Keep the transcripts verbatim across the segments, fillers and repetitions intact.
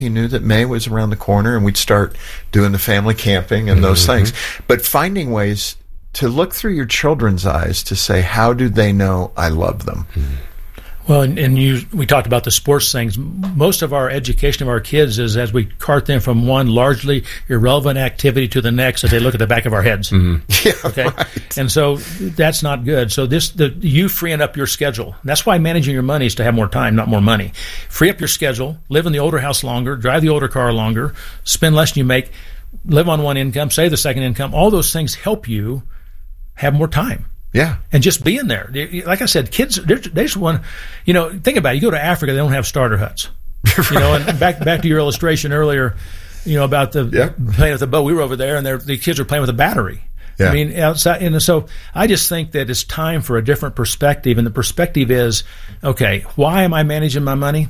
He knew that May was around the corner, and we'd start doing the family camping and those mm-hmm. things. But finding ways to look through your children's eyes to say, how do they know I love them? Mm-hmm. Well, and, and you, we talked about the sports things. Most of our education of our kids is as we cart them from one largely irrelevant activity to the next as they look at the back of our heads. Mm-hmm. Yeah, okay? Right. And so that's not good. So this, the you freeing up your schedule. That's why managing your money is to have more time, not more money. Free up your schedule, live in the older house longer, drive the older car longer, spend less than you make, live on one income, save the second income. All those things help you have more time. Yeah. And just being there. Like I said, kids, they just want, you know, think about it. You go to Africa, they don't have starter huts. Right. You know, and back back to your illustration earlier, you know, about the yeah. playing with the boat. We were over there, and the kids were playing with a battery. Yeah. I mean, outside. And so I just think that it's time for a different perspective. And the perspective is, okay, why am I managing my money?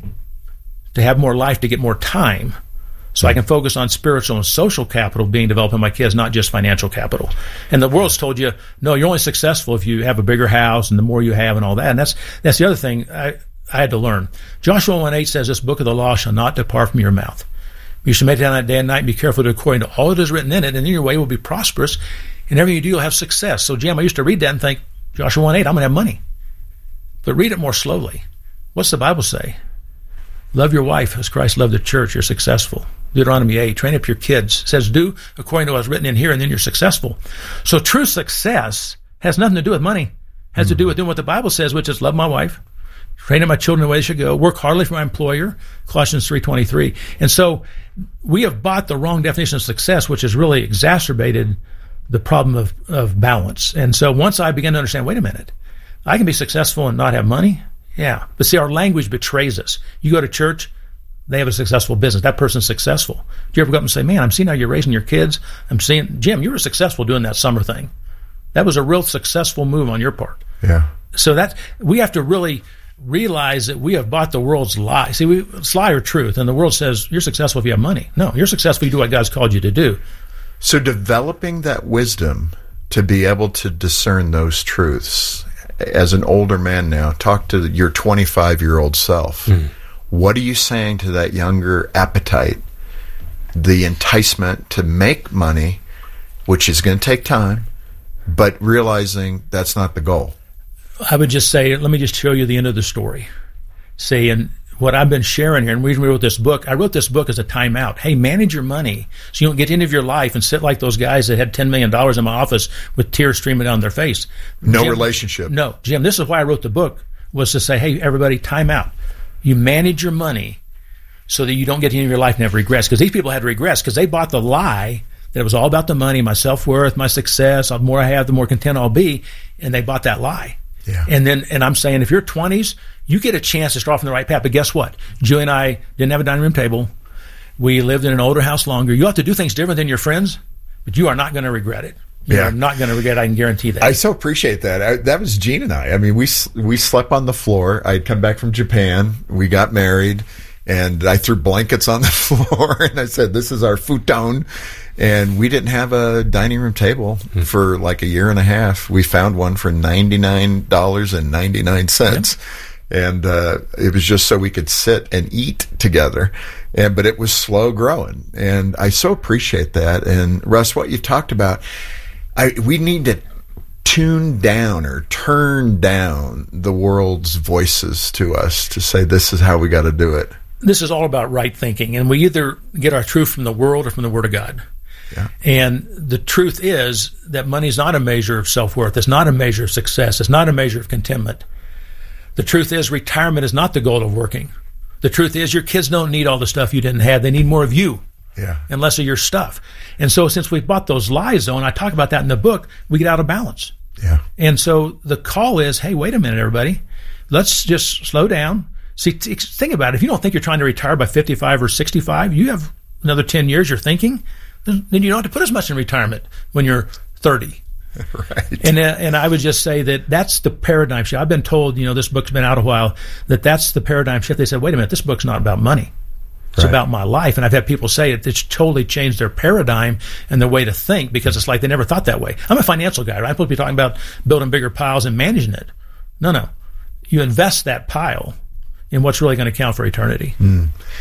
To have more life, to get more time. So I can focus on spiritual and social capital being developed in my kids, not just financial capital. And the world's told you, no, you're only successful if you have a bigger house and the more you have and all that. And that's that's the other thing I, I had to learn. Joshua one eight says, this book of the law shall not depart from your mouth. You should meditate on that day and night and be careful to according to all that is written in it, and then your way will be prosperous, and everything you do, you'll have success. So, Jim, I used to read that and think, Joshua one eight, I'm going to have money. But read it more slowly. What's the Bible say? Love your wife as Christ loved the church. You're successful. Deuteronomy eight, train up your kids. It says, do according to what's written in here, and then you're successful. So true success has nothing to do with money. It has mm-hmm. to do with doing what the Bible says, which is love my wife, train up my children the way they should go, work hardly for my employer, Colossians three twenty-three. And so we have bought the wrong definition of success, which has really exacerbated the problem of, of balance. And so once I began to understand, wait a minute, I can be successful and not have money? Yeah. But see, our language betrays us. You go to church, they have a successful business. That person's successful. Do you ever go up and say, man, I'm seeing how you're raising your kids. I'm seeing, Jim, you were successful doing that summer thing. That was a real successful move on your part. Yeah. So that we have to really realize that we have bought the world's lie. See, we, it's lie or truth. And the world says you're successful if you have money. No, you're successful if you do what God's called you to do. So developing that wisdom to be able to discern those truths as an older man now, talk to your twenty-five-year-old self. Mm. What are you saying to that younger appetite, the enticement to make money, which is going to take time, but realizing that's not the goal? I would just say, let me just show you the end of the story. See, and what I've been sharing here, and the reason we wrote this book, I wrote this book as a timeout. Hey, manage your money so you don't get to the end of your life and sit like those guys that had ten million dollars in my office with tears streaming down their face. No Jim, relationship. No, Jim, this is why I wrote the book, was to say, hey, everybody, time out. You manage your money so that you don't get to the end of your life and have regrets. Because these people had regrets because they bought the lie that it was all about the money, my self-worth, my success. The more I have, the more content I'll be. And they bought that lie. Yeah. And then, and I'm saying, if you're twenties, you get a chance to start off on the right path. But guess what? Julie and I didn't have a dining room table. We lived in an older house longer. You have to do things different than your friends, but you are not going to regret it. You yeah. are not going to regret it. I can guarantee that. I so appreciate that. I, that was Gene and I. I mean, we we slept on the floor. I'd come back from Japan. We got married, and I threw blankets on the floor, and I said, this is our futon. And we didn't have a dining room table mm-hmm. for like a year and a half. We found one for ninety-nine dollars and ninety-nine cents. Yep. And uh, it was just so we could sit and eat together. And but it was slow growing. And I so appreciate that. And Russ, what you talked about, I, we need to tune down or turn down the world's voices to us to say this is how we got to do it. This is all about right thinking. And we either get our truth from the world or from the Word of God. Yeah. And the truth is that money is not a measure of self-worth. It's not a measure of success. It's not a measure of contentment. The truth is retirement is not the goal of working. The truth is your kids don't need all the stuff you didn't have. They need more of you yeah. and less of your stuff. And so since we've bought those lies, though, and I talk about that in the book, we get out of balance. Yeah. And so the call is, hey, wait a minute, everybody. Let's just slow down. See, t- think about it. If you don't think you're trying to retire by fifty-five or sixty-five, you have another ten years you're thinking, then you don't have to put as much in retirement when you're thirty. Right. And uh, and I would just say that that's the paradigm shift. I've been told, you know, this book's been out a while, that that's the paradigm shift. They said, wait a minute, this book's not about money. It's right. about my life. And I've had people say it, it's totally changed their paradigm and their way to think because it's like they never thought that way. I'm a financial guy, right? I'm supposed to be talking about building bigger piles and managing it. No, no. You invest that pile in what's really going to count for eternity. Mm.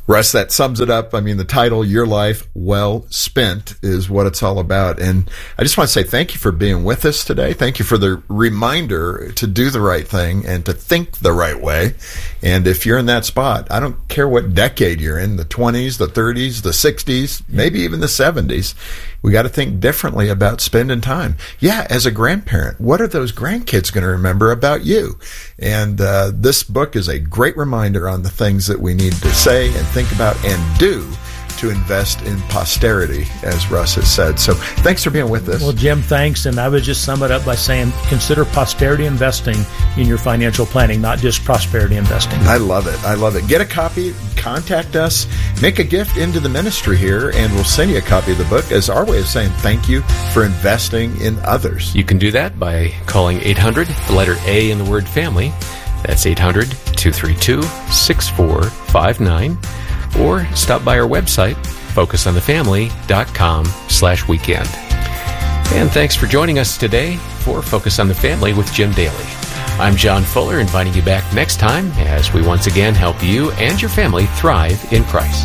Russ, that sums it up. I mean, the title, Your Life Well Spent, is what it's all about. And I just want to say thank you for being with us today. Thank you for the reminder to do the right thing and to think the right way. And if you're in that spot, I don't care what decade you're in, the twenties, the thirties, the sixties, maybe even the seventies, we got to think differently about spending time. Yeah, as a grandparent, what are those grandkids going to remember about you? And uh, this book is a great reminder on the things that we need to say and think about and do to invest in posterity, as Russ has said. So thanks for being with us. Well, Jim, thanks. And I would just sum it up by saying consider posterity investing in your financial planning, not just prosperity investing. I love it. I love it. Get a copy, contact us, make a gift into the ministry here, and we'll send you a copy of the book as our way of saying thank you for investing in others. You can do that by calling eight hundred, the letter A in the word family. That's eight hundred, two three two, six four five nine. Or stop by our website, focus on the family dot com slash weekend. And thanks for joining us today for Focus on the Family with Jim Daly. I'm John Fuller, inviting you back next time as we once again help you and your family thrive in Christ.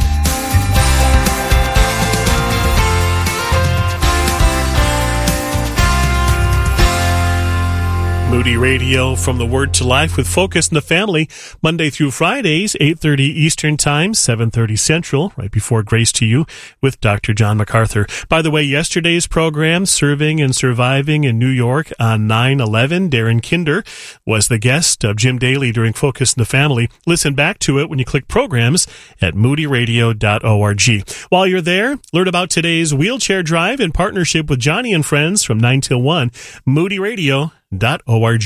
Moody Radio from the Word to Life with Focus on the Family, Monday through Fridays, eight thirty Eastern Time, seven thirty Central, right before Grace to You with Doctor John MacArthur. By the way, yesterday's program, Serving and Surviving in New York on nine eleven, Darren Kinder was the guest of Jim Daly during Focus on the Family. Listen back to it when you click programs at moody radio dot org. While you're there, learn about today's wheelchair drive in partnership with Johnny and Friends from nine till one, moody radio dot org.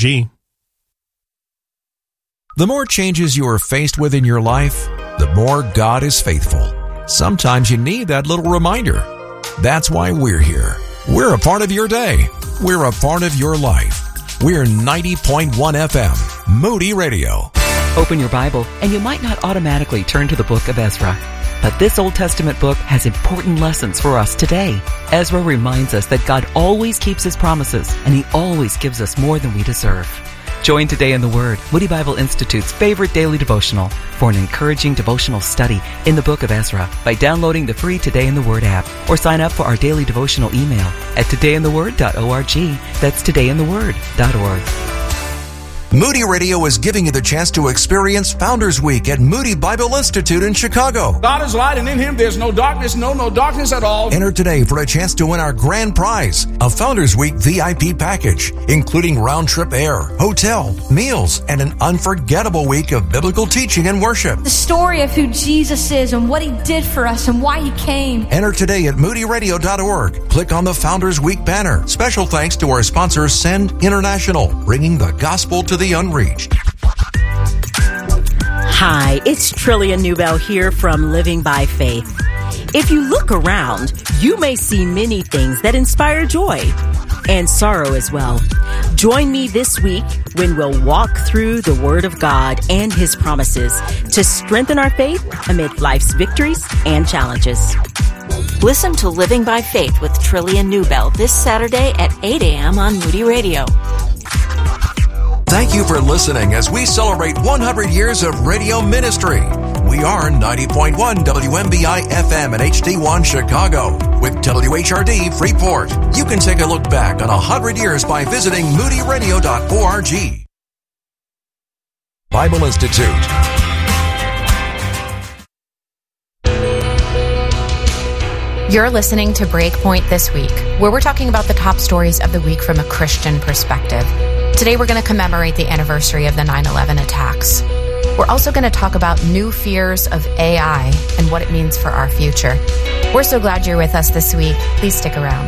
The more changes you are faced with in your life, the more God is faithful. Sometimes you need that little reminder. That's why we're here. We're a part of your day. We're a part of your life. We're ninety point one F M, Moody Radio. Open your Bible, and you might not automatically turn to the book of Ezra. But this Old Testament book has important lessons for us today. Ezra reminds us that God always keeps His promises, and He always gives us more than we deserve. Join Today in the Word, Moody Bible Institute's favorite daily devotional, for an encouraging devotional study in the book of Ezra by downloading the free Today in the Word app, or sign up for our daily devotional email at today in the word dot org. That's today in the word dot org. Moody Radio is giving you the chance to experience Founders Week at Moody Bible Institute in Chicago. God is light, and in Him there's no darkness, no, no darkness at all. Enter today for a chance to win our grand prize, a Founders Week V I P package, including round-trip air, hotel, meals, and an unforgettable week of biblical teaching and worship. The story of who Jesus is and what He did for us and why He came. Enter today at moody radio dot org. Click on the Founders Week banner. Special thanks to our sponsor, Send International, bringing the gospel to the unreached. Hi, it's Trillia Newbell here from Living by Faith. If you look around, you may see many things that inspire joy and sorrow as well. Join me this week when we'll walk through the Word of God and His promises to strengthen our faith amid life's victories and challenges. Listen to Living by Faith with Trillia Newbell this Saturday at eight a.m. on Moody Radio. Thank you for listening as we celebrate one hundred years of radio ministry. We are ninety point one W M B I F M and H D one Chicago with W H R D Freeport. You can take a look back on one hundred years by visiting moody radio dot org. Bible Institute. You're listening to Breakpoint This Week, where we're talking about the top stories of the week from a Christian perspective. Today we're going to commemorate the anniversary of the nine eleven attacks. We're also going to talk about new fears of A I and what it means for our future. We're so glad you're with us this week. Please stick around.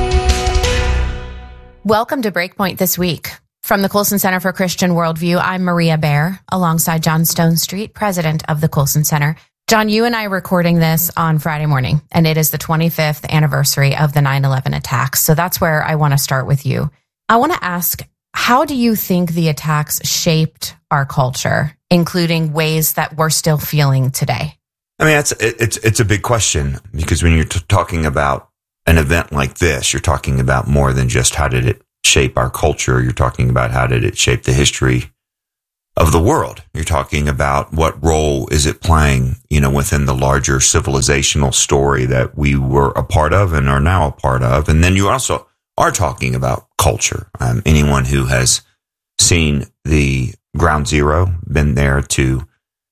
Welcome to Breakpoint This Week. From the Colson Center for Christian Worldview, I'm Maria Bear, alongside John Stone Street, president of the Colson Center. John, you and I are recording this on Friday morning, and it is the twenty-fifth anniversary of the nine eleven attacks. So that's where I want to start with you. I want to ask, how do you think the attacks shaped our culture, including ways that we're still feeling today? I mean, it's it's it's a big question, because when you're t- talking about an event like this, you're talking about more than just how did it shape our culture. You're talking about how did it shape the history of the world. You're talking about what role is it playing, you know, within the larger civilizational story that we were a part of and are now a part of. And then you also are talking about culture. Um, anyone who has seen the Ground Zero, been there to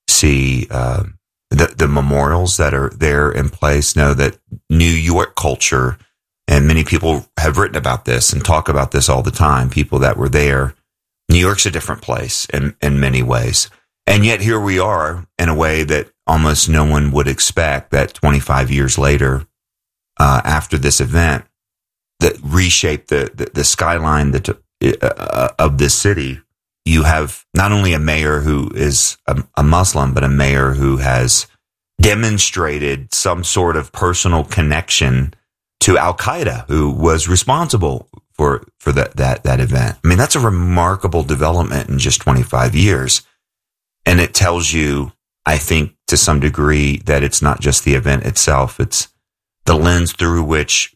see uh, the, the memorials that are there in place, know that New York culture, and many people have written about this and talk about this all the time, people that were there. New York's a different place in, in many ways. And yet here we are in a way that almost no one would expect, that twenty-five years later, uh, after this event, that reshaped the, the, the skyline that, uh, of this city. You have not only a mayor who is a, a Muslim, but a mayor who has demonstrated some sort of personal connection to Al-Qaeda, who was responsible for, for that, that, that event. I mean, that's a remarkable development in just twenty-five years. And it tells you, I think, to some degree, that it's not just the event itself. It's the lens through which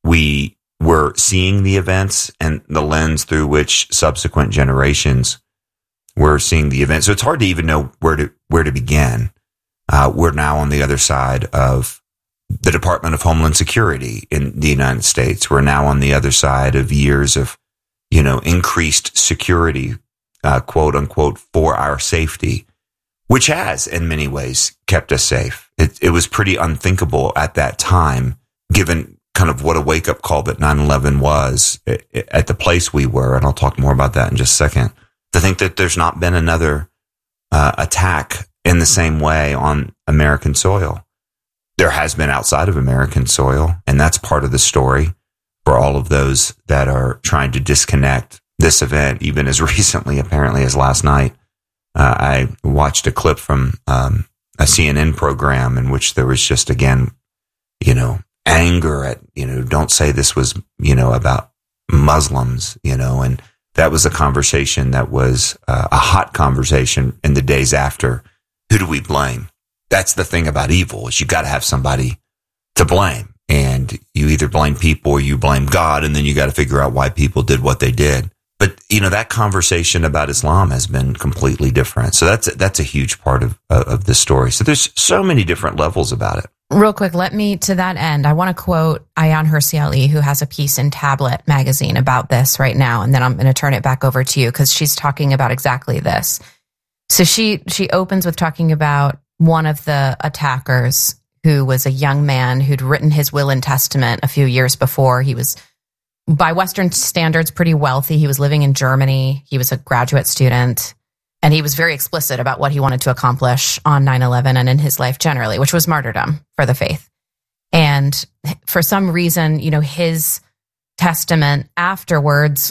we were seeing the events and the lens through which subsequent generations were seeing the event. So it's hard to even know where to, where to begin. Uh, we're now on the other side of the Department of Homeland Security in the United States. We're now on the other side of years of, you know, increased security, uh, quote unquote, for our safety, which has in many ways kept us safe. It, it was pretty unthinkable at that time, given kind of what a wake up call that nine eleven was at the place we were. And I'll talk more about that in just a second. To think that there's not been another uh, attack in the same way on American soil. There has been outside of American soil, and that's part of the story for all of those that are trying to disconnect this event. Even as recently, apparently, as last night, uh, I watched a clip from um, a C N N program in which there was just, again, you know, anger at, you know, don't say this was, you know, about Muslims, you know, and that was a conversation that was uh, a hot conversation in the days after. Who do we blame? That's the thing about evil, is you got to have somebody to blame. And you either blame people or you blame God, and then you got to figure out why people did what they did. But, you know, that conversation about Islam has been completely different. So that's, that's a huge part of, of this story. So there's so many different levels about it. Real quick, let me, to that end, I want to quote Ayaan Hirsi Ali, who has a piece in Tablet magazine about this right now. And then I'm going to turn it back over to you because she's talking about exactly this. So she, she opens with talking about one of the attackers, who was a young man who'd written his will and testament a few years before. He was, by Western standards, pretty wealthy. He was living in Germany. He was a graduate student. And he was very explicit about what he wanted to accomplish on nine eleven and in his life generally, which was martyrdom for the faith. And for some reason, you know, his testament afterwards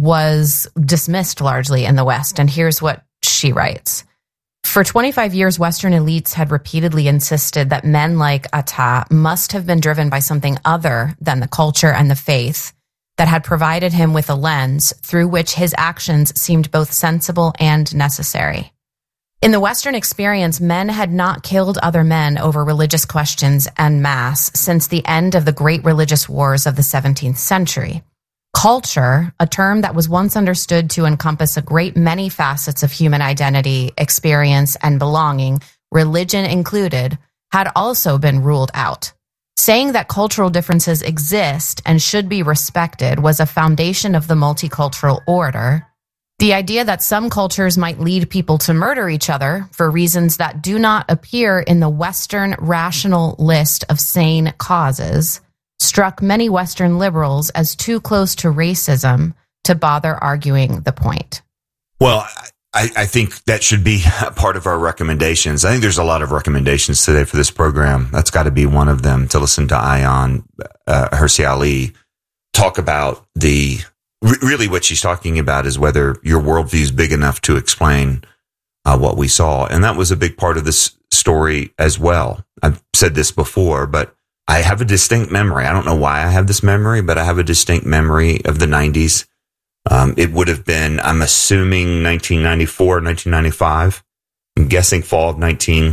was dismissed largely in the West. And here's what she writes. For twenty-five years, Western elites had repeatedly insisted that men like Atta must have been driven by something other than the culture and the faith that had provided him with a lens through which his actions seemed both sensible and necessary. In the Western experience, men had not killed other men over religious questions en masse since the end of the great religious wars of the seventeenth century. Culture, a term that was once understood to encompass a great many facets of human identity, experience, and belonging, religion included, had also been ruled out. Saying that cultural differences exist and should be respected was a foundation of the multicultural order. The idea that some cultures might lead people to murder each other for reasons that do not appear in the Western rational list of sane causes struck many Western liberals as too close to racism to bother arguing the point. Well, I, I think that should be part of our recommendations. I think there's a lot of recommendations today for this program. That's got to be one of them, to listen to Ayaan uh, Hirsi Ali talk about the, re- really what she's talking about is whether your worldview is big enough to explain uh, what we saw. And that was a big part of this story as well. I've said this before, but I have a distinct memory. I don't know why I have this memory, but I have a distinct memory of the nineties. Um, it would have been, I'm assuming, nineteen ninety-four, nineteen ninety-five. I'm guessing fall of nineteen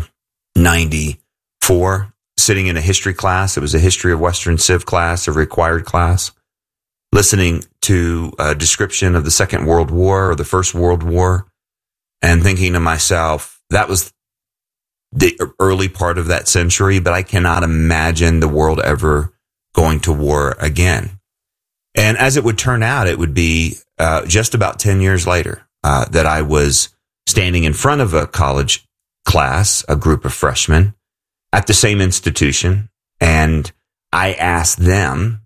ninety-four. Sitting in a history class. It was a history of Western Civ class, a required class. Listening to a description of the Second World War or the First World War. and thinking to myself, that was the early part of that century, but I cannot imagine the world ever going to war again. And as it would turn out, it would be uh, just about ten years later uh, that I was standing in front of a college class, a group of freshmen at the same institution, and I asked them,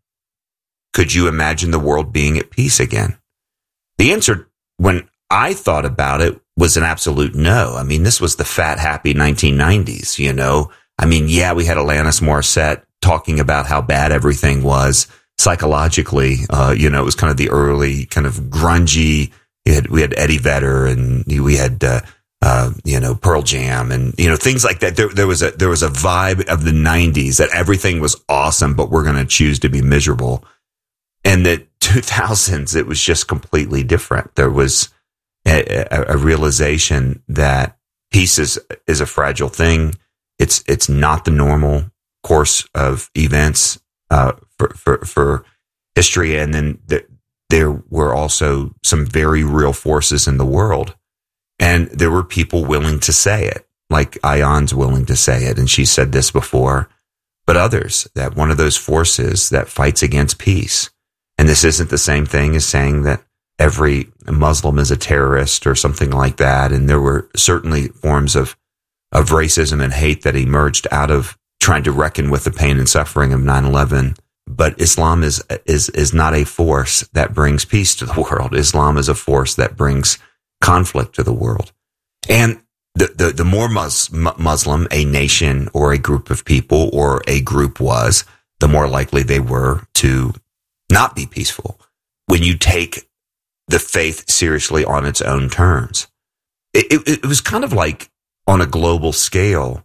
could you imagine the world being at peace again? The answer, when I thought about it, was an absolute no. I mean, this was the fat, happy nineteen nineties, you know? I mean, yeah, we had Alanis Morissette talking about how bad everything was psychologically. Uh, you know, it was kind of the early kind of grungy. We had, we had Eddie Vedder, and we had, uh, uh, you know, Pearl Jam, and, you know, things like that. There, there was a, there was a vibe of the nineties that everything was awesome, but we're going to choose to be miserable. And the two thousands, it was just completely different. There was a, a, a realization that peace is, is a fragile thing. It's, it's not the normal course of events, uh, for, for, for history. And then the, there were also some very real forces in the world. And there were people willing to say it, like Ayan's willing to say it. And she said this before, but others, that one of those forces that fights against peace. And this isn't the same thing as saying that every Muslim is a terrorist or something like that. And there were certainly forms of, of racism and hate that emerged out of trying to reckon with the pain and suffering of nine eleven. But Islam is, is, is not a force that brings peace to the world. Islam is a force that brings conflict to the world. And the, the, the more mus, Muslim a nation or a group of people or a group was, the more likely they were to not be peaceful. When you take the faith seriously on its own terms, it, it, it was kind of like on a global scale,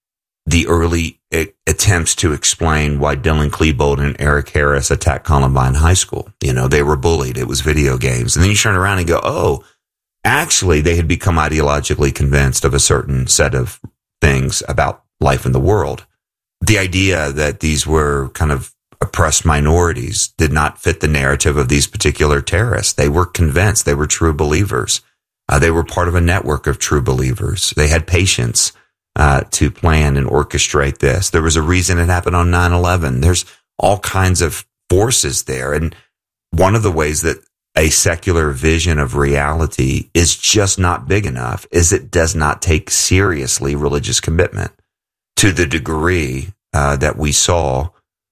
the early attempts to explain why Dylan Klebold and Eric Harris attacked Columbine High School. You know, they were bullied. It was video games. And then you turn around and go, oh, actually, they had become ideologically convinced of a certain set of things about life in the world. The idea that these were kind of oppressed minorities did not fit the narrative of these particular terrorists. They were convinced. They were true believers. Uh, they were part of a network of true believers. They had patience uh, to plan and orchestrate this. There was a reason it happened on nine eleven. There's all kinds of forces there. And one of the ways that a secular vision of reality is just not big enough is it does not take seriously religious commitment to the degree uh, that we saw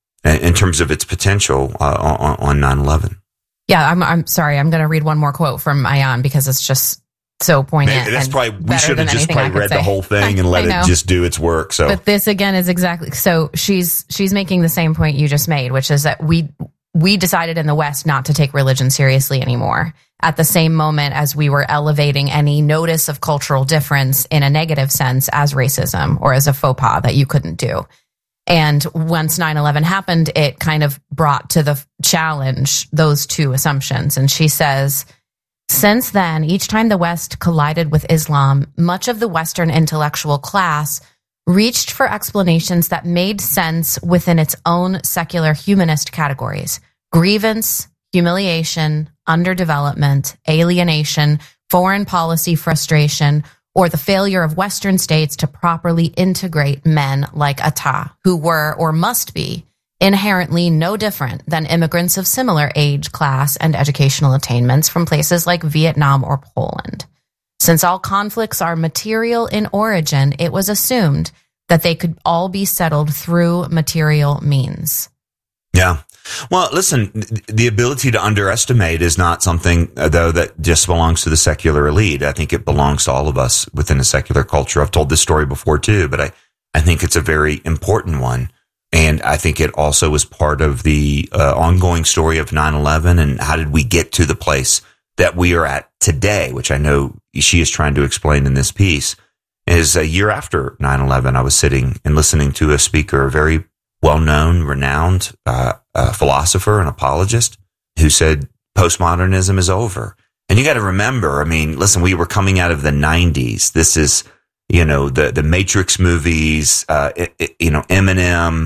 in terms of its potential uh, on, on nine eleven. Yeah, I'm I'm sorry. I'm going to read one more quote from Ayan because it's just so poignant. Maybe that's and probably, we should have just probably read say. the whole thing and let it just do its work. So, But this again is exactly, so she's, she's making the same point you just made, which is that we, we decided in the West not to take religion seriously anymore at the same moment as we were elevating any notice of cultural difference in a negative sense as racism or as a faux pas that you couldn't do. And once nine eleven happened, it kind of brought to the challenge those two assumptions. And she says, since then, each time the West collided with Islam, much of the Western intellectual class reached for explanations that made sense within its own secular humanist categories: grievance, humiliation, underdevelopment, alienation, foreign policy frustration, or the failure of Western states to properly integrate men like Atta, who were or must be inherently no different than immigrants of similar age, class, and educational attainments from places like Vietnam or Poland. Since all conflicts are material in origin, it was assumed that they could all be settled through material means. Yeah. Well, listen, the ability to underestimate is not something, though, that just belongs to the secular elite. I think it belongs to all of us within a secular culture. I've told this story before, too, but I, I think it's a very important one. And I think it also is part of the uh, ongoing story of nine eleven and how did we get to the place that we are at today, which I know she is trying to explain in this piece. Is a year after nine eleven, I was sitting and listening to a speaker, a very well-known, renowned uh, uh, philosopher and apologist, who said postmodernism is over. And you got to remember, I mean, listen, we were coming out of the nineties. This is, you know, the the Matrix movies, uh, it, it, you know, Eminem,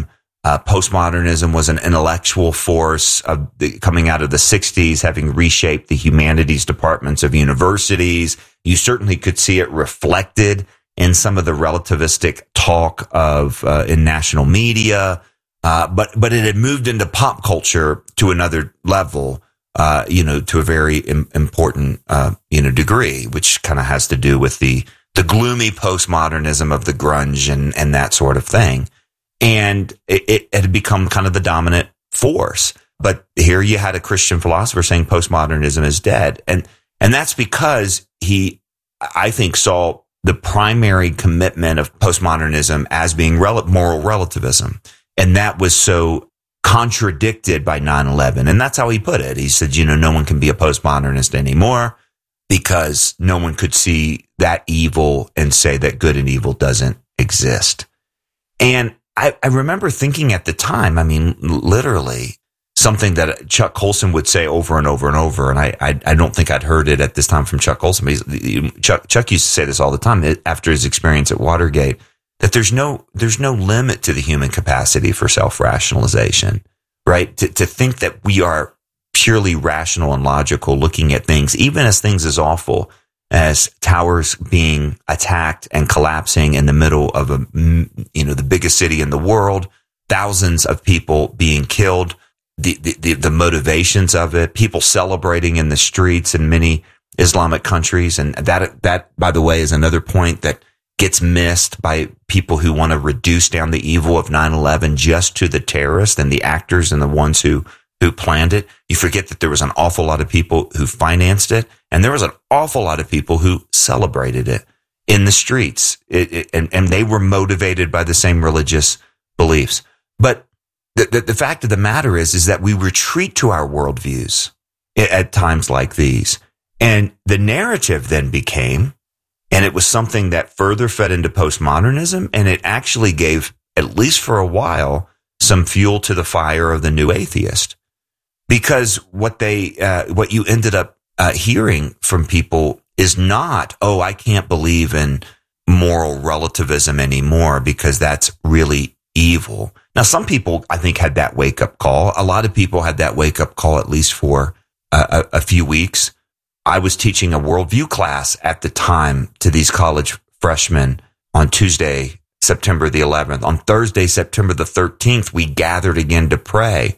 Uh, postmodernism was an intellectual force of the, coming out of the sixties, having reshaped the humanities departments of universities. You certainly could see it reflected in some of the relativistic talk of uh, in national media, uh, but but it had moved into pop culture to another level, uh, you know, to a very im- important uh, you know degree, which kind of has to do with the the gloomy postmodernism of the grunge and and that sort of thing. And it, it had become kind of the dominant force. But here you had a Christian philosopher saying postmodernism is dead. And, and that's because he, I think, saw the primary commitment of postmodernism as being rel- moral relativism. And that was so contradicted by nine eleven. And that's how he put it. He said, you know, no one can be a postmodernist anymore because no one could see that evil and say that good and evil doesn't exist. And I, I remember thinking at the time, I mean, literally something that Chuck Colson would say over and over and over. And I, I, I don't think I'd heard it at this time from Chuck Colson. But Chuck, Chuck used to say this all the time after his experience at Watergate, that there's no, there's no limit to the human capacity for self-rationalization, right? To, to think that we are purely rational and logical looking at things, even as things as awful as towers being attacked and collapsing in the middle of a, you know, the biggest city in the world, thousands of people being killed, the, the, the motivations of it, people celebrating in the streets in many Islamic countries. And that, that, by the way, is another point that gets missed by people who want to reduce down the evil of nine eleven just to the terrorists and the actors and the ones who who planned it. You forget that there was an awful lot of people who financed it, and there was an awful lot of people who celebrated it in the streets, it, it, and, and they were motivated by the same religious beliefs. But the, the, the fact of the matter is, is that we retreat to our worldviews at, at times like these. And the narrative then became, and it was something that further fed into postmodernism, and it actually gave, at least for a while, some fuel to the fire of the new atheist. Because what they, uh, what you ended up uh, hearing from people is not, oh, I can't believe in moral relativism anymore because that's really evil. Now, some people, I think, had that wake up call. A lot of people had that wake up call at least for uh, a, a few weeks. I was teaching a worldview class at the time to these college freshmen on Tuesday, September the eleventh. On Thursday, September the thirteenth, we gathered again to pray.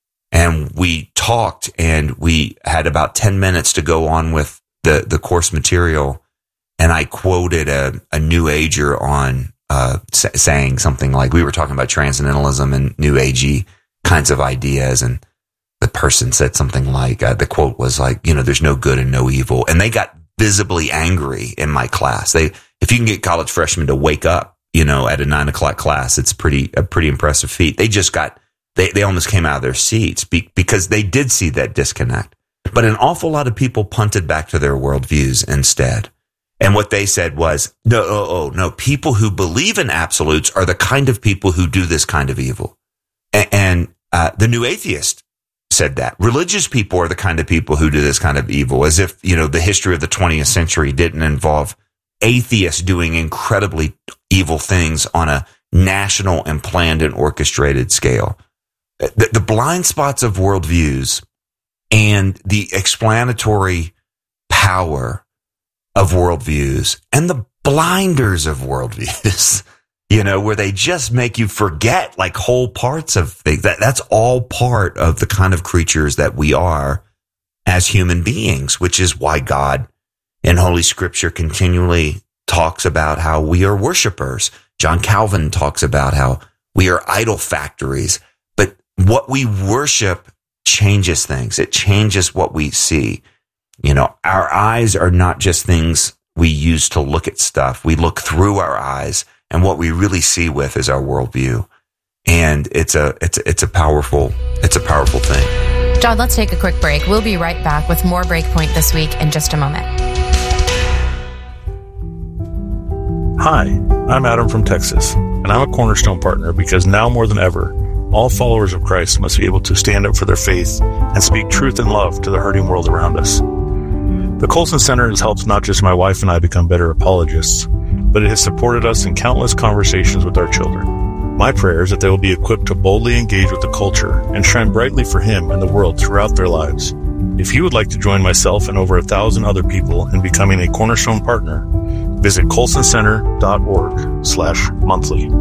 And we talked, and we had about ten minutes to go on with the, the course material. And I quoted a, a New Ager on uh, saying something like, we were talking about transcendentalism and New Agey kinds of ideas. And the person said something like, uh, the quote was like, you know, there's no good and no evil. And they got visibly angry in my class. They, if you can get college freshmen to wake up, you know, at a nine o'clock class, it's pretty a pretty impressive feat. They just got. They they almost came out of their seats be, because they did see that disconnect. But an awful lot of people punted back to their worldviews instead. And what they said was, no, oh, oh, no, people who believe in absolutes are the kind of people who do this kind of evil. And, and uh, the new atheist said that. Religious people are the kind of people who do this kind of evil, as if, you know, the history of the twentieth century didn't involve atheists doing incredibly evil things on a national and planned and orchestrated scale. The, the blind spots of worldviews and the explanatory power of worldviews and the blinders of worldviews, you know, where they just make you forget like whole parts of things. That, that's all part of the kind of creatures that we are as human beings, which is why God in Holy Scripture continually talks about how we are worshipers. John Calvin talks about how we are idol factories. What we worship changes things. It changes what we see. You know, our eyes are not just things we use to look at stuff. We look through our eyes, and what we really see with is our worldview. And it's a it's a, it's a powerful it's a powerful thing. John, let's take a quick break. We'll be right back with more Breakpoint this week in just a moment. Hi, I'm Adam from Texas, and I'm a Cornerstone partner because now more than ever, all followers of Christ must be able to stand up for their faith and speak truth and love to the hurting world around us. The Colson Center has helped not just my wife and I become better apologists, but it has supported us in countless conversations with our children. My prayer is that they will be equipped to boldly engage with the culture and shine brightly for Him and the world throughout their lives. If you would like to join myself and over a thousand other people in becoming a Cornerstone partner, visit colsoncenter.org slash monthly.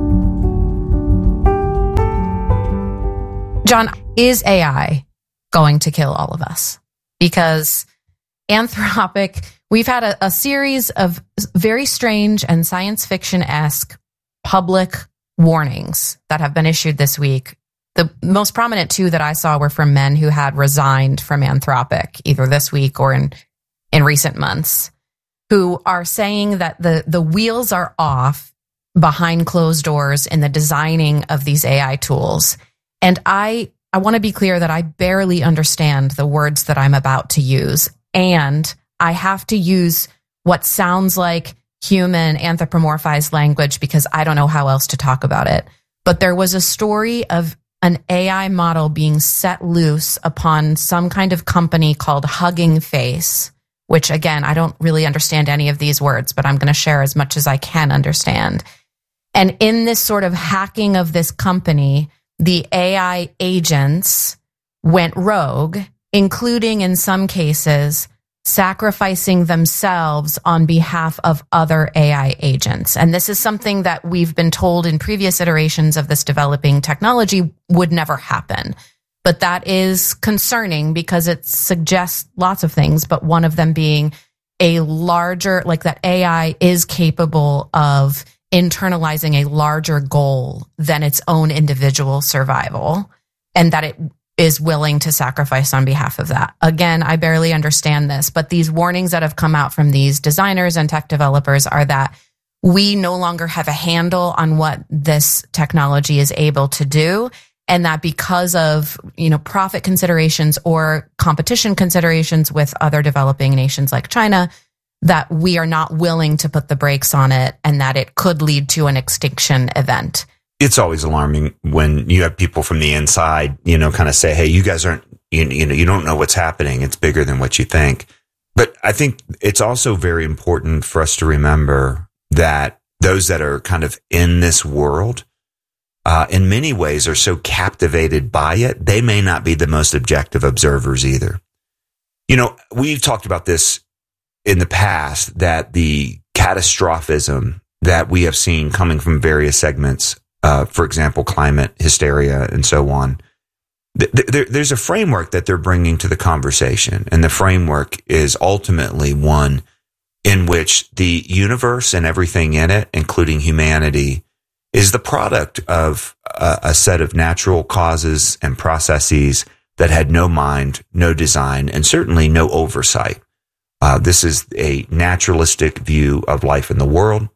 John, is A I going to kill all of us? Because Anthropic, we've had a, a series of very strange and science fiction-esque public warnings that have been issued this week. The most prominent two that I saw were from men who had resigned from Anthropic, either this week or in, in recent months, who are saying that the, the wheels are off behind closed doors in the designing of these A I tools. And I, I want to be clear that I barely understand the words that I'm about to use. And I have to use what sounds like human anthropomorphized language because I don't know how else to talk about it. But there was a story of an A I model being set loose upon some kind of company called Hugging Face, which again, I don't really understand any of these words, but I'm going to share as much as I can understand. And in this sort of hacking of this company, the A I agents went rogue, including in some cases sacrificing themselves on behalf of other A I agents. And this is something that we've been told in previous iterations of this developing technology would never happen. But that is concerning because it suggests lots of things, but one of them being a larger, like that A I is capable of internalizing a larger goal than its own individual survival, and that it is willing to sacrifice on behalf of that. Again, I barely understand this, but these warnings that have come out from these designers and tech developers are that we no longer have a handle on what this technology is able to do, and that because of, you know, profit considerations or competition considerations with other developing nations like China, that we are not willing to put the brakes on it and that it could lead to an extinction event. It's always alarming when you have people from the inside, you know, kind of say, hey, you guys aren't, you, you know, you don't know what's happening. It's bigger than what you think. But I think it's also very important for us to remember that those that are kind of in this world, uh, in many ways are so captivated by it, they may not be the most objective observers either. You know, we've talked about this in the past, that the catastrophism that we have seen coming from various segments, Uh, for example, climate hysteria and so on. Th- th- there's a framework that they're bringing to the conversation, and the framework is ultimately one in which the universe and everything in it, including humanity, is the product of a, a set of natural causes and processes that had no mind, no design, and certainly no oversight. Uh, this is a naturalistic view of life in the world,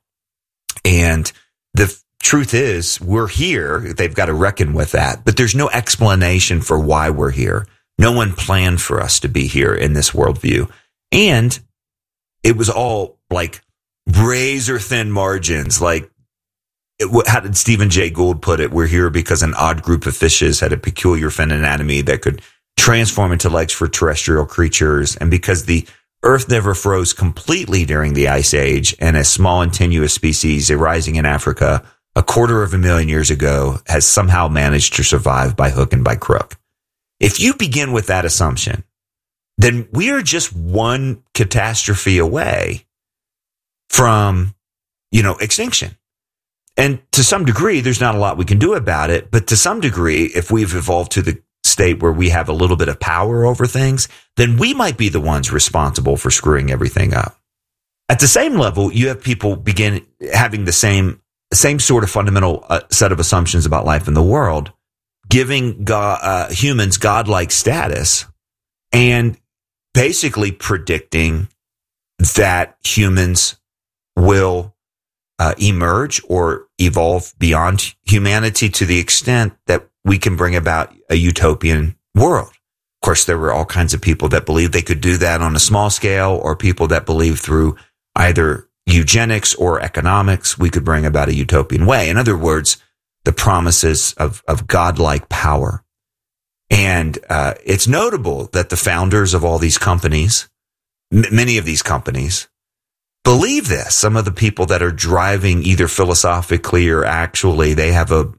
and the truth is, we're here. They've got to reckon with that. But there's no explanation for why we're here. No one planned for us to be here in this worldview. And it was all like razor thin margins. Like, it, how did Stephen Jay Gould put it? We're here because an odd group of fishes had a peculiar fin anatomy that could transform into legs for terrestrial creatures. And because the Earth never froze completely during the Ice Age, and a small and tenuous species arising in Africa a quarter of a million years ago has somehow managed to survive by hook and by crook. If you begin with that assumption, then we are just one catastrophe away from, you know, extinction. And to some degree, there's not a lot we can do about it. But to some degree, if we've evolved to the state where we have a little bit of power over things, then we might be the ones responsible for screwing everything up. At the same level, you have people begin having the same same sort of fundamental uh, set of assumptions about life in the world, giving God, uh, humans godlike status and basically predicting that humans will uh, emerge or evolve beyond humanity to the extent that we can bring about a utopian world. Of course, there were all kinds of people that believed they could do that on a small scale, or people that believed through either eugenics or economics, we could bring about a utopian way. In other words, the promises of, of godlike power. And uh, it's notable that the founders of all these companies, m- many of these companies, believe this. Some of the people that are driving either philosophically or actually, they have a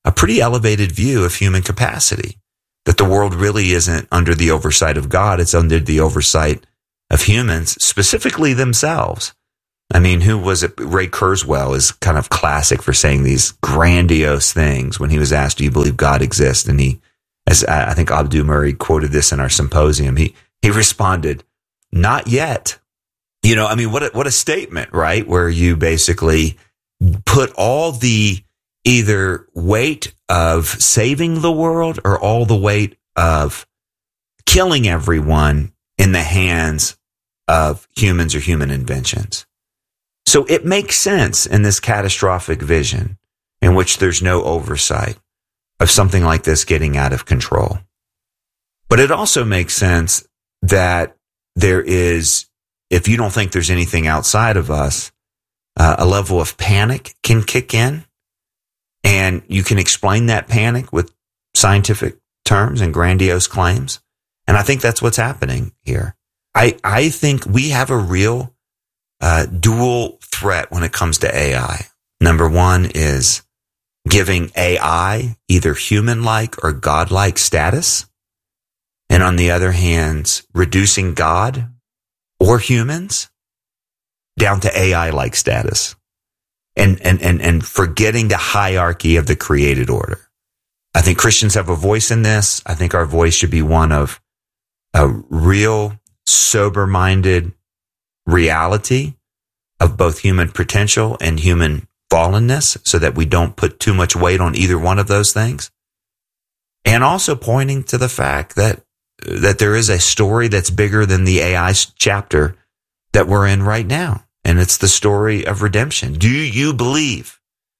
a pretty elevated view of human capacity, that the world really isn't under the oversight of God. It's under the oversight of humans, specifically themselves. I mean, who was it? Ray Kurzweil is kind of classic for saying these grandiose things when he was asked, do you believe God exists? And he, as I think Abdu Murray quoted this in our symposium, he, he responded, not yet. You know, I mean, what a, what a statement, right? Where you basically put all the either weight of saving the world or all the weight of killing everyone in the hands of humans or human inventions. So it makes sense in this catastrophic vision in which there's no oversight of something like this getting out of control. But it also makes sense that there is, if you don't think there's anything outside of us, uh, a level of panic can kick in. And you can explain that panic with scientific terms and grandiose claims. And I think that's what's happening here. I, I think we have a real uh, dual threat when it comes to A I. Number one is giving A I either human-like or God-like status. And on the other hand, reducing God or humans down to A I-like status. And, and, and, and forgetting the hierarchy of the created order. I think Christians have a voice in this. I think our voice should be one of a real sober-minded reality of both human potential and human fallenness so that we don't put too much weight on either one of those things. And also pointing to the fact that, that there is a story that's bigger than the A I chapter that we're in right now. And it's the story of redemption. Do you believe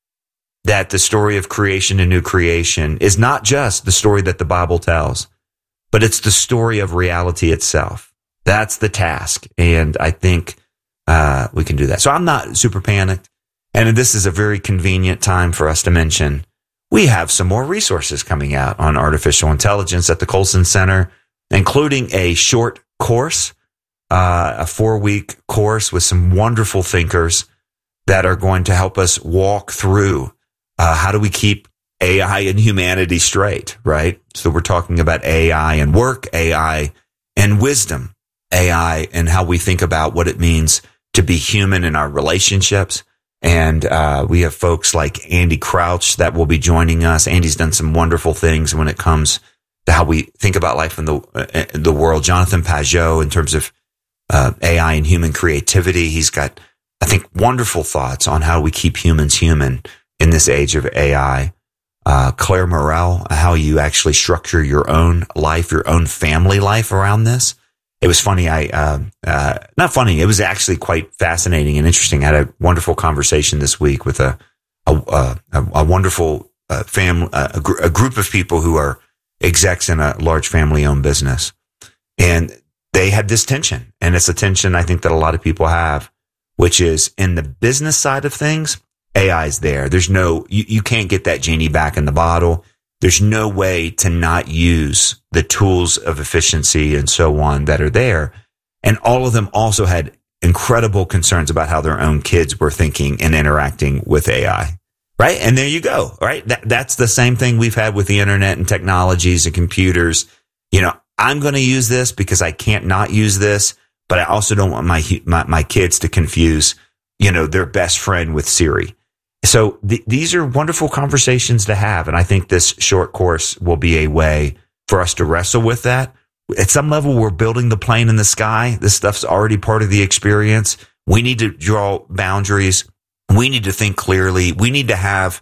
that the story of creation and new creation is not just the story that the Bible tells, but it's the story of reality itself? That's the task. And I think uh, we can do that. So I'm not super panicked. And this is a very convenient time for us to mention we have some more resources coming out on artificial intelligence at the Colson Center, including a short course. Uh, a four-week course with some wonderful thinkers that are going to help us walk through uh, how do we keep A I and humanity straight, right? So we're talking about A I and work, A I and wisdom, A I and how we think about what it means to be human in our relationships. And uh, we have folks like Andy Crouch that will be joining us. Andy's done some wonderful things when it comes to how we think about life in the, uh, in the world. Jonathan Pageau, in terms of Uh, A I and human creativity. He's got, I think, wonderful thoughts on how we keep humans human in this age of A I. Uh, Claire Morrell, how you actually structure your own life, your own family life around this. It was funny. I, uh, uh, not funny. It was actually quite fascinating and interesting. I had a wonderful conversation this week with a, a, a, a wonderful uh, family, a, gr- a group of people who are execs in a large family owned business. And they had this tension, and it's a tension I think that a lot of people have, which is in the business side of things, A I is there. There's no, you, you can't get that genie back in the bottle. There's no way to not use the tools of efficiency and so on that are there. And all of them also had incredible concerns about how their own kids were thinking and interacting with A I. Right? And there you go. Right? That, that's the same thing we've had with the internet and technologies and computers. You know, I'm going to use this because I can't not use this, but I also don't want my, my, my kids to confuse, you know, their best friend with Siri. So th- these are wonderful conversations to have. And I think this short course will be a way for us to wrestle with that. At some level, we're building the plane in the sky. This stuff's already part of the experience. We need to draw boundaries. We need to think clearly. We need to have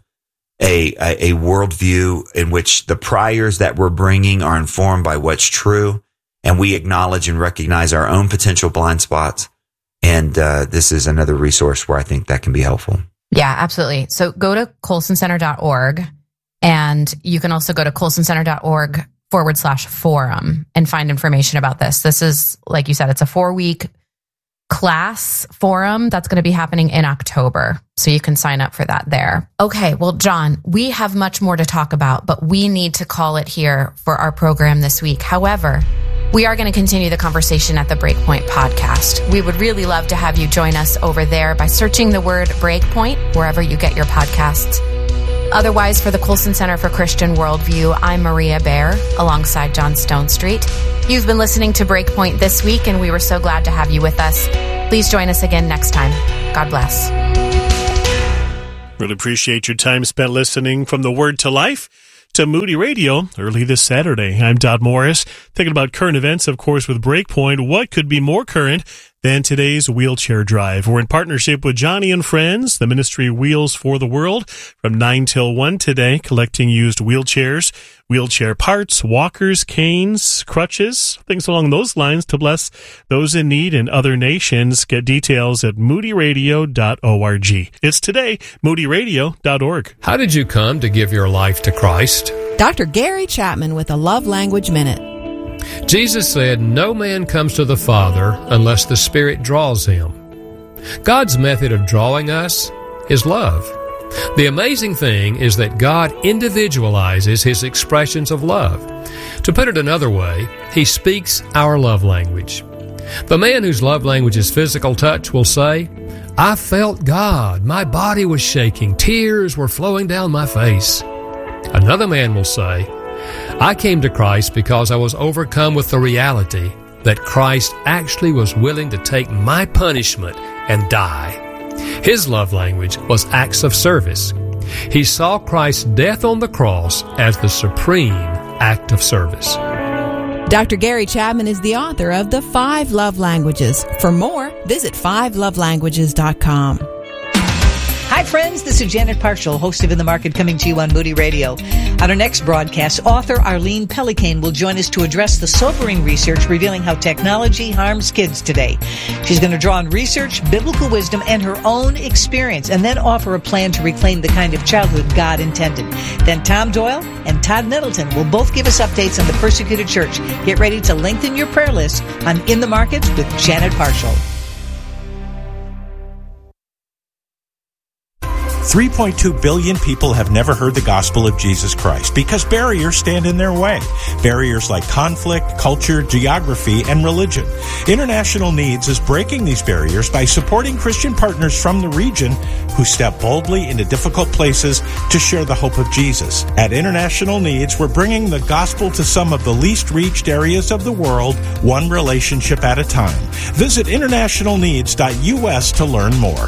A, a, a worldview in which the priors that we're bringing are informed by what's true, and we acknowledge and recognize our own potential blind spots. And uh, this is another resource where I think that can be helpful. Yeah, absolutely. So go to colson center dot org, and you can also go to colson center dot org forward slash forum and find information about this. This is, like you said, it's a four-week class forum that's going to be happening in October. So you can sign up for that there. Okay. Well, John, we have much more to talk about, but we need to call it here for our program this week. However, we are going to continue the conversation at the Breakpoint podcast. We would really love to have you join us over there by searching the word Breakpoint wherever you get your podcasts. Otherwise, for the Colson Center for Christian Worldview, I'm Maria Bear, alongside John Stone Street. You've been listening to Breakpoint this week, and we were so glad to have you with us. Please join us again next time. God bless. Really appreciate your time spent listening from the Word to Life to Moody Radio early this Saturday. I'm Todd Morris, thinking about current events, of course, with Breakpoint. What could be more current than today's wheelchair drive? We're in partnership with Johnny and Friends, the ministry Wheels for the World, from nine till one today, collecting used wheelchairs, wheelchair parts, walkers, canes, crutches, things along those lines to bless those in need in other nations. Get details at moody radio dot org. It's today, moody radio dot org. How did you come to give your life to Christ? Doctor Gary Chapman with a Love Language Minute. Jesus said, "No man comes to the Father unless the Spirit draws him." God's method of drawing us is love. The amazing thing is that God individualizes His expressions of love. To put it another way, He speaks our love language. The man whose love language is physical touch will say, "I felt God. My body was shaking. Tears were flowing down my face." Another man will say, "I came to Christ because I was overcome with the reality that Christ actually was willing to take my punishment and die." His love language was acts of service. He saw Christ's death on the cross as the supreme act of service. Doctor Gary Chapman is the author of The Five Love Languages. For more, visit five love languages dot com. Hi, friends. This is Janet Parshall, host of In the Market, coming to you on Moody Radio. On our next broadcast, author Arlene Pellicane will join us to address the sobering research revealing how technology harms kids today. She's going to draw on research, biblical wisdom, and her own experience, and then offer a plan to reclaim the kind of childhood God intended. Then Tom Doyle and Todd Middleton will both give us updates on the persecuted church. Get ready to lengthen your prayer list on In the Market with Janet Parshall. three point two billion people have never heard the gospel of Jesus Christ because barriers stand in their way. Barriers like conflict, culture, geography, and religion. International Needs is breaking these barriers by supporting Christian partners from the region who step boldly into difficult places to share the hope of Jesus. At International Needs, we're bringing the gospel to some of the least reached areas of the world, one relationship at a time. Visit international needs dot U S to learn more.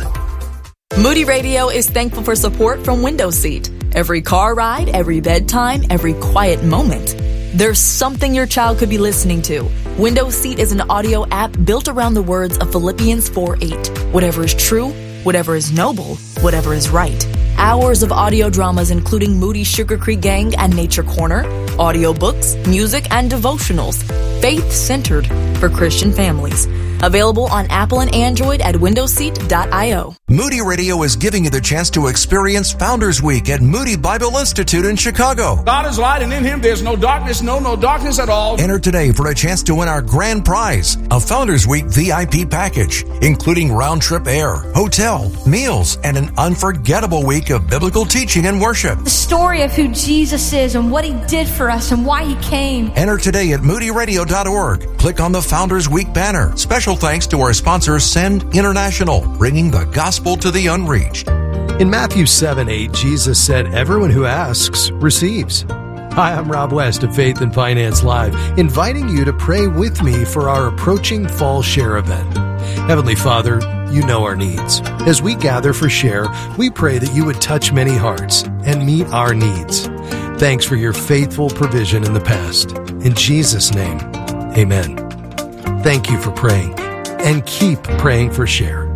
Moody Radio is thankful for support from Windows Seat. Every car ride, every bedtime, every quiet moment. There's something your child could be listening to. Windows Seat is an audio app built around the words of Philippians four eight. Whatever is true, whatever is noble, whatever is right. Hours of audio dramas including Moody Sugar Creek Gang and Nature Corner, audiobooks, music, and devotionals. Faith-centered for Christian families. Available on Apple and Android at windows seat dot io. Moody Radio is giving you the chance to experience Founders Week at Moody Bible Institute in Chicago. God is light, and in Him there's no darkness, no, no darkness at all. Enter today for a chance to win our grand prize, a Founders Week V I P package, including round-trip air, hotel, meals, and an unforgettable week of biblical teaching and worship. The story of who Jesus is and what He did for us and why He came. Enter today at moody radio dot org. Click on the Founders Week banner. Special thanks to our sponsor, Send International, bringing the gospel to the unreached. In Matthew seven eight, Jesus said, "Everyone who asks receives." Hi, I'm Rob West of Faith and Finance Live, inviting you to pray with me for our approaching Fall Share event. Heavenly Father, you know our needs. As we gather for Share, we pray that you would touch many hearts and meet our needs. Thanks for your faithful provision in the past. In Jesus' name, amen. Thank you for praying, and keep praying for Share.